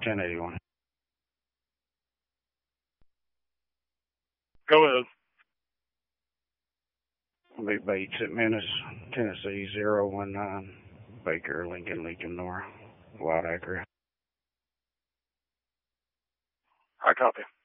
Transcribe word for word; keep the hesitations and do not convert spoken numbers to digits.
ten eighty-one. Go ahead. Lee Bates at Menace, Tennessee, zero one nine. Baker, Lincoln, Lincoln North. Wild accurate. I copy.